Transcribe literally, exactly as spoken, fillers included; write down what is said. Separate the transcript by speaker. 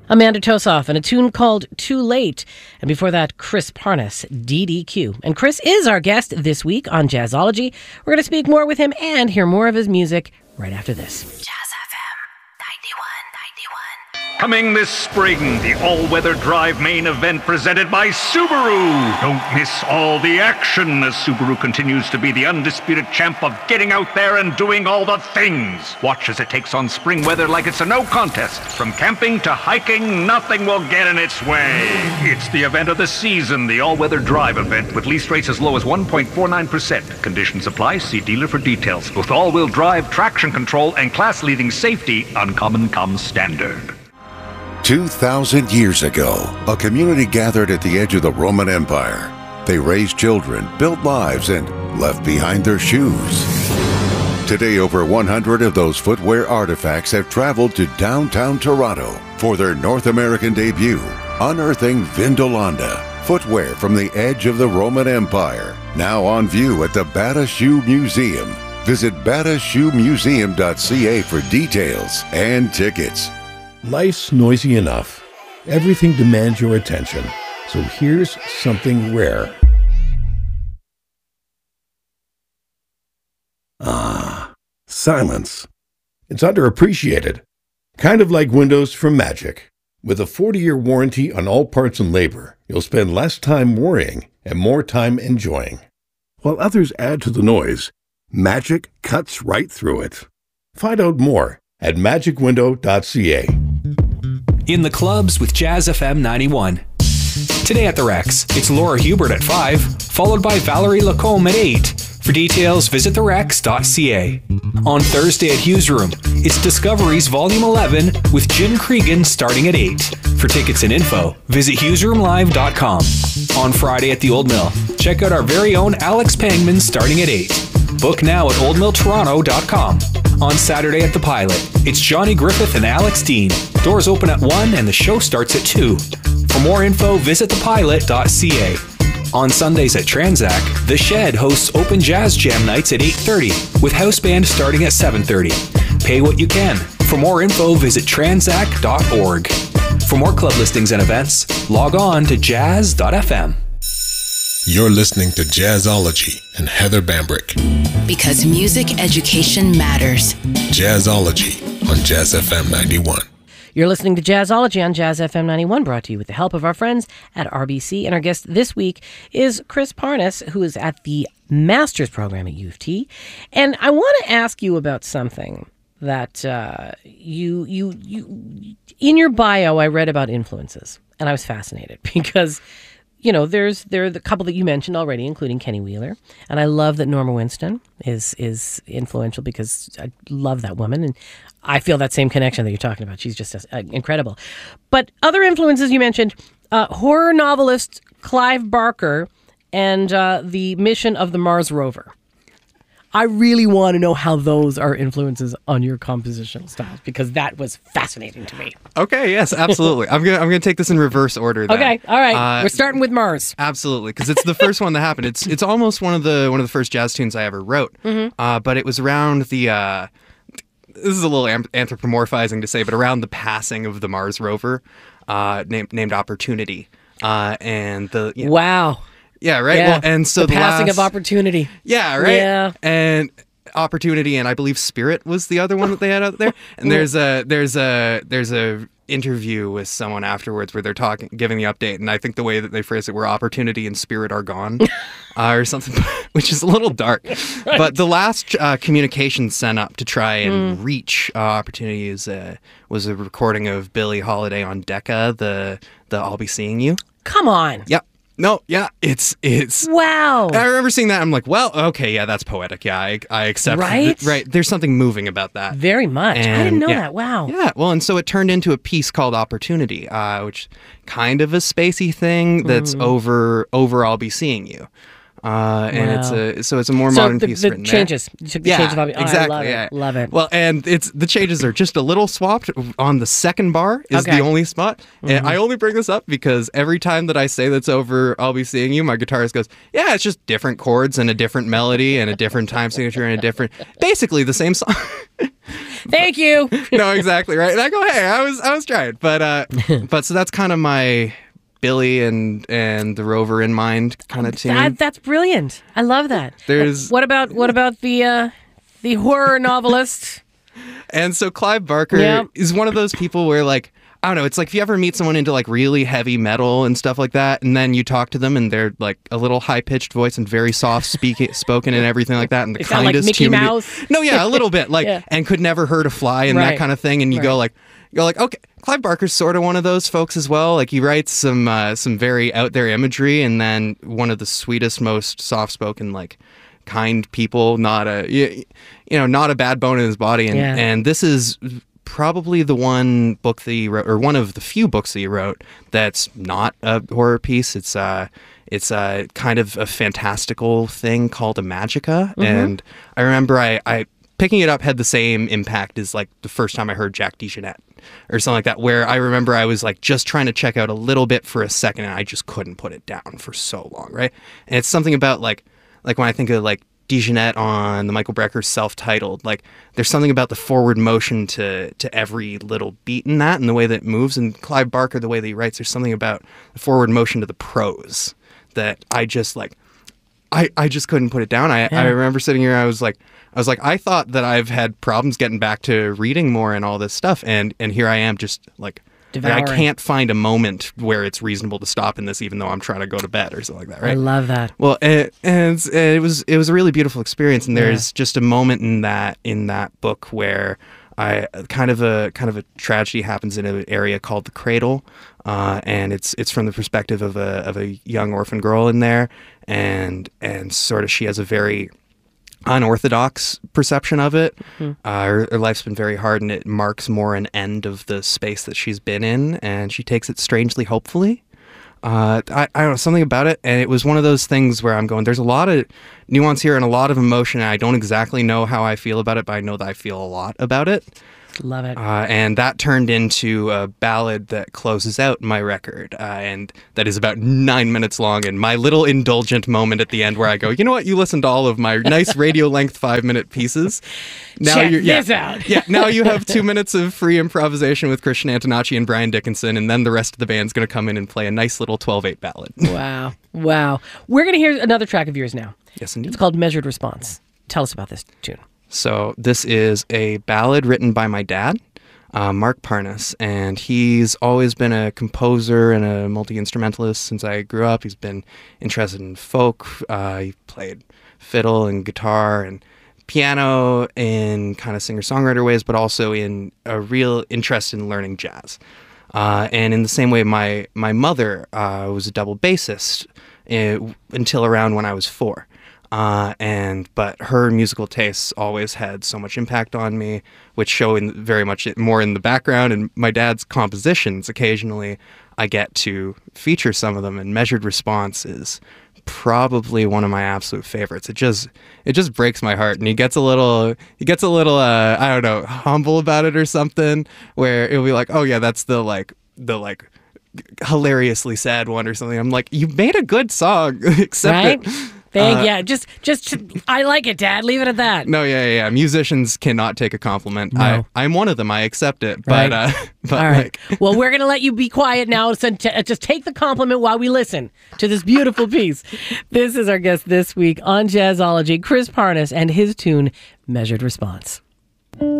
Speaker 1: Amanda Tosoff and a tune called Too Late. And before that, Chris Parnas, D D Q. And Chris is our guest this week on Jazzology. We're going to speak more with him and hear more of his music right after this.
Speaker 2: Jazz F M ninety-one ninety-one.
Speaker 3: Coming this spring, the all-weather drive main event presented by Subaru. Don't miss all the action as Subaru continues to be the undisputed champ of getting out there and doing all the things. Watch as it takes on spring weather like it's a no contest. From camping to hiking, nothing will get in its way. It's the event of the season, the all-weather drive event with lease rates as low as one point four nine percent. Conditions apply. See dealer for details. With all-wheel drive, traction control, and class-leading safety, Uncommon comes standard.
Speaker 4: Two thousand years ago, a community gathered at the edge of the Roman Empire. They raised children, built lives, and left behind their shoes. Today, over one hundred of those footwear artifacts have traveled to downtown Toronto for their North American debut, unearthing Vindolanda, footwear from the edge of the Roman Empire. Now on view at the Bata Shoe Museum. Visit bata shoe museum dot c a for details and tickets.
Speaker 5: Life's noisy enough. Everything demands your attention. So here's something rare. Ah, silence. It's underappreciated. Kind of like windows from Magic. With a forty-year warranty on all parts and labor, you'll spend less time worrying and more time enjoying. While others add to the noise, Magic cuts right through it. Find out more at magic window dot c a.
Speaker 6: In the clubs with Jazz F M ninety-one. Today at the Rex, it's Laura Hubert at five, followed by Valerie Lacombe at eight. For details, visit the rex dot c a. On Thursday at Hughes Room, it's Discoveries Volume eleven with Jim Cregan starting at eight. For tickets and info, visit hughes room live dot com. On Friday at the Old Mill, check out our very own Alex Pangman starting at eight. Book now at old mill toronto dot com. On Saturday at the Pilot, it's Johnny Griffith and Alex Dean. Doors open at one and the show starts at two. For more info, visit the pilot dot c a. On Sundays at Tranzac, The Shed hosts open jazz jam nights at eight thirty, with house band starting at seven thirty. Pay what you can. For more info, visit tranzac dot org. For more club listings and events, log on to jazz dot f m.
Speaker 7: You're listening to Jazzology and Heather Bambrick.
Speaker 2: Because music education matters.
Speaker 7: Jazzology on Jazz F M ninety-one.
Speaker 1: You're listening to Jazzology on Jazz F M ninety-one, brought to you with the help of our friends at R B C. And our guest this week is Chris Parnas, who is at the Master's Program at U of T. And I want to ask you about something that uh, you, you, you, in your bio, I read about influences, and I was fascinated because, you know, there's there are the couple that you mentioned already, including Kenny Wheeler, and I love that Norma Winston is is influential because I love that woman, and I feel that same connection that you're talking about. She's just uh, incredible. But other influences you mentioned, uh, horror novelist Clive Barker and uh, the mission of the Mars rover. I really want to know how those are influences on your compositional styles, because that was fascinating to me.
Speaker 8: Okay, yes, absolutely. I'm gonna I'm gonna take this in reverse order then.
Speaker 1: Okay, all right.
Speaker 8: Uh,
Speaker 1: We're starting with Mars.
Speaker 8: Absolutely, because it's the first one that happened. It's it's almost one of the one of the first jazz tunes I ever wrote.
Speaker 1: Mm-hmm.
Speaker 8: Uh, but it was around the. Uh, this is a little am- anthropomorphizing to say, but around the passing of the Mars rover, uh, named named Opportunity, uh, and the you know,
Speaker 1: wow.
Speaker 8: Yeah, right.
Speaker 1: Yeah.
Speaker 8: Well, and so
Speaker 1: the,
Speaker 8: the
Speaker 1: passing
Speaker 8: last,
Speaker 1: of Opportunity.
Speaker 8: Yeah, right.
Speaker 1: Yeah.
Speaker 8: And Opportunity, and I believe Spirit was the other one that they had out there. And there's a there's a there's a interview with someone afterwards where they're talking, giving the update, and I think the way that they phrase it, where Opportunity and Spirit are gone, uh, or something, which is a little dark. Right. But the last uh, communication sent up to try and mm. reach uh, Opportunity is uh, was a recording of Billie Holiday on Decca, the the I'll Be Seeing You.
Speaker 1: Come on.
Speaker 8: Yep. No, yeah, it's it's.
Speaker 1: Wow.
Speaker 8: I remember seeing that. I'm like, well, okay, yeah, that's poetic. Yeah, I I accept.
Speaker 1: Right.
Speaker 8: Th- right. There's something moving about that.
Speaker 1: Very much.
Speaker 8: And,
Speaker 1: I didn't know
Speaker 8: yeah.
Speaker 1: that. Wow.
Speaker 8: Yeah. Well, and so it turned into a piece called Opportunity, uh, which kind of a spacey thing that's mm. over over I'll Be Seeing You. Uh, and
Speaker 1: Wow.
Speaker 8: it's a so it's a more
Speaker 1: So
Speaker 8: modern
Speaker 1: the,
Speaker 8: piece
Speaker 1: the
Speaker 8: written
Speaker 1: changes. You took the
Speaker 8: there.
Speaker 1: changes
Speaker 8: Yeah,
Speaker 1: off. Oh,
Speaker 8: exactly.
Speaker 1: I love
Speaker 8: yeah.
Speaker 1: it. Love it.
Speaker 8: Well, and it's the changes are just a little swapped on the second bar is
Speaker 1: Okay.
Speaker 8: the only spot.
Speaker 1: Mm-hmm.
Speaker 8: And I only bring this up because every time that I say that's over, I'll be seeing you. My guitarist goes, "Yeah, it's just different chords and a different melody and a different time signature and a different, basically the same song."
Speaker 1: Thank you.
Speaker 8: No, exactly right. And I go, "Hey, I was I was trying," but uh, but so that's kind of my Billy and and the Rover in mind kind of tune.
Speaker 1: That, that's brilliant. I love that.
Speaker 8: There's-
Speaker 1: what about what about the uh, the horror novelist?
Speaker 8: And so Clive Barker
Speaker 1: Yeah.
Speaker 8: is one of those people where, like, I don't know, it's like if you ever meet someone into like really heavy metal and stuff like that, and then you talk to them and they're like a little high pitched voice and very soft speak- spoken and everything like that, and the
Speaker 1: They sound like
Speaker 8: kindest
Speaker 1: Mickey
Speaker 8: human being-
Speaker 1: Mouse.
Speaker 8: No, yeah, a little bit like,
Speaker 1: Yeah.
Speaker 8: and could never hurt a fly and
Speaker 1: Right.
Speaker 8: that kind of thing, and you
Speaker 1: Right.
Speaker 8: go like. You're like, okay, Clive Barker's sort of one of those folks as well. Like he writes some uh, some very out there imagery, and then one of the sweetest, most soft spoken, like kind people. Not a you, you know, not a bad bone in his body. And
Speaker 1: Yeah.
Speaker 8: and this is probably the one book that he wrote, or one of the few books that he wrote that's not a horror piece. It's uh it's a kind of a fantastical thing called a magica, and I remember I. I picking it up had the same impact as like the first time I heard Jack DeJohnette or something like that, where I remember I was like just trying to check out a little bit for a second and I just couldn't put it down for so long, right? And it's something about like like when I think of like DeJohnette on the Michael Brecker self-titled, like there's something about the forward motion to to every little beat in that and the way that it moves, and Clive Barker, the way that he writes, there's something about the forward motion to the prose that I just like I, I just couldn't put it down. I,
Speaker 1: Yeah.
Speaker 8: I remember sitting here, I was like, I was like, I thought that I've had problems getting back to reading more and all this stuff. And, and here I am just like, like, I
Speaker 1: Devouring.
Speaker 8: can't find a moment where it's reasonable to stop in this, even though I'm trying to go to bed or something like that.
Speaker 1: I
Speaker 8: Right.
Speaker 1: love that.
Speaker 8: Well, and, and it was, it was a really beautiful experience. And there's just a moment in that, in that book where I kind of a, kind of a tragedy happens in an area called the Cradle. Uh, and it's, it's from the perspective of a, of a young orphan girl in there. And, and sort of, she has a very unorthodox perception of it. Uh, her, her life's been very hard, and it marks more an end of the space that she's been in, and she takes it strangely hopefully. Uh, I, I don't know, something about it, and it was one of those things where I'm going, there's a lot of nuance here and a lot of emotion, and I don't exactly know how I feel about it, but I know that I feel a lot about it.
Speaker 1: Love it.
Speaker 8: Uh, and that turned into a ballad that closes out my record, uh, and that is about nine minutes long. And my little indulgent moment at the end, where I go, you know what? You listened to all of my nice radio length five minute pieces. Now
Speaker 1: Check
Speaker 8: you're, yeah,
Speaker 1: this out.
Speaker 8: yeah. Now you have two minutes of free improvisation with Christian Antonacci and Brian Dickinson, and then the rest of the band's going to come in and play a nice little twelve eight ballad.
Speaker 1: Wow. Wow. We're going to hear another track of yours now.
Speaker 8: Yes, indeed.
Speaker 1: It's called Measured Response. Tell us about this tune.
Speaker 8: So this is a ballad written by my dad, uh, Mark Parnas, and he's always been a composer and a multi-instrumentalist since I grew up. He's been interested in folk. Uh, he played fiddle and guitar and piano in kind of singer-songwriter ways, but also in a real interest in learning jazz. Uh, and in the same way, my, my mother uh, was a double bassist uh, until around when I was four. Uh, and but her musical tastes always had so much impact on me, which show in very much more in the background. And my dad's compositions, occasionally I get to feature some of them, and Measured Response is probably one of my absolute favorites. It just it just breaks my heart, and he gets a little he gets a little uh, I don't know, humble about it or something, where it'll be like, oh yeah, that's the like the like hilariously sad one or something. I'm like, you made a good song, except
Speaker 1: Right?
Speaker 8: that.
Speaker 1: Thank
Speaker 8: Uh,
Speaker 1: yeah. Just, just, I like it, Dad. Leave it at that.
Speaker 8: No, yeah, yeah, yeah. Musicians cannot take a compliment.
Speaker 1: No.
Speaker 8: I, I'm one of them. I accept it.
Speaker 1: Right.
Speaker 8: But, uh, but
Speaker 1: All right.
Speaker 8: like,
Speaker 1: Well, we're going to let you be quiet now. So t- just take the compliment while we listen to this beautiful piece. This is our guest this week on Jazzology, Chris Parnas, and his tune, Measured Response.